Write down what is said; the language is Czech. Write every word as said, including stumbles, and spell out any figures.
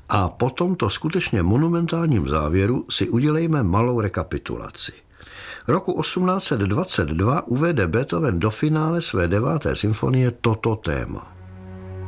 A po tomto skutečně monumentálním závěru si udělejme malou rekapitulaci. Roku osmnáct set dvacet dva uvede Beethoven do finále své deváté symfonie toto téma.